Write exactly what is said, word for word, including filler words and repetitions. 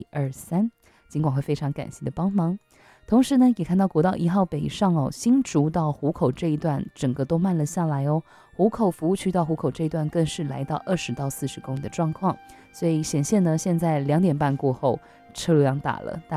二三，警管会非常感谢的帮忙。同时呢，也看到国道一号北上哦，新竹到湖口这一段整个都慢了下来哦。湖口服务区到湖口这一段更是来到二十到四十公里的状况，所以显现呢，现在两点半过后车流量大了。